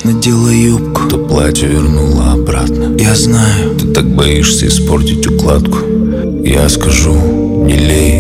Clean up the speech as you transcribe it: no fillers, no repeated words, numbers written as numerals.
надела юбку, то платье вернула обратно. я знаю. Ты так боишься испортить укладку. Я скажу, не лей,